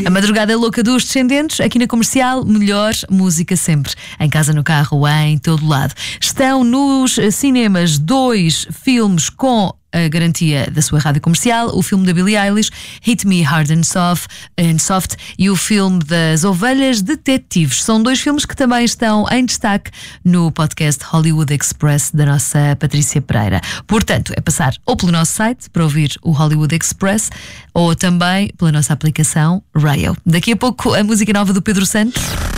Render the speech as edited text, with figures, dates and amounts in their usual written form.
A Madrugada Louca dos Descendentes, aqui na Comercial, melhor música sempre. Em casa, no carro, em todo lado. Estão nos cinemas 2 filmes com a garantia da sua rádio comercial: o filme da Billie Eilish, Hit Me Hard and Soft, e o filme das Ovelhas Detetives. São 2 filmes que também estão em destaque no podcast Hollywood Express da nossa Patrícia Pereira. Portanto, é passar ou pelo nosso site para ouvir o Hollywood Express, ou também pela nossa aplicação Rayo. Daqui a pouco a música nova do Pedro Santos.